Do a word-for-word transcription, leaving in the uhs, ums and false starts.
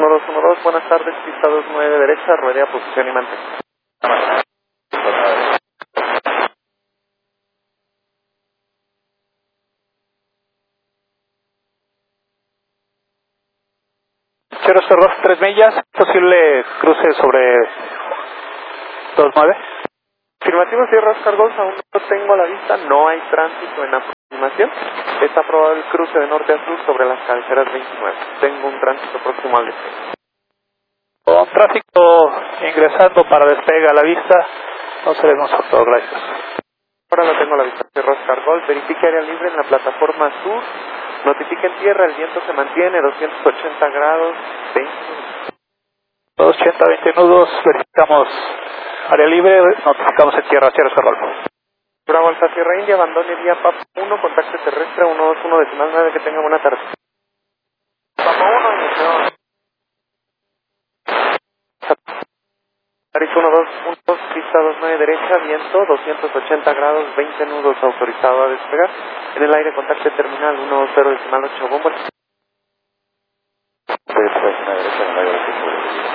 uno dos uno dos, buenas tardes, pista dos nueve derecha, rueda posición y mantén. Cero cerros, tres millas, posible cruce sobre dos nueve. Afirmativo, Sierra Oscar Golf, aún no tengo a la vista, no hay tránsito en aproximación. Está aprobado el cruce de norte a sur sobre las cabeceras veintinueve. Tengo un tránsito próximo al despegue. Con tráfico ingresando para despegue a la vista, no seremos todo, gracias. Ahora lo tengo a la vista, Sierra Oscar Golf, verifique área libre en la plataforma sur, notifique en tierra, el viento se mantiene, doscientos ochenta grados, veinte. doscientos ochenta, veinte nudos, verificamos área libre, notificamos en tierra, Sierra Oscar Golf. Bravo Alfa Sierra India, abandone vía P A P uno, contacto terrestre uno dos uno decimal nueve, que tenga buena tarde. P A P uno, inicio. Aris uno dos uno, pista dos nueve derecha, viento doscientos ochenta grados, veinte nudos, autorizado a despegar. En el aire contacto terminal uno cero decimal ocho, bomba.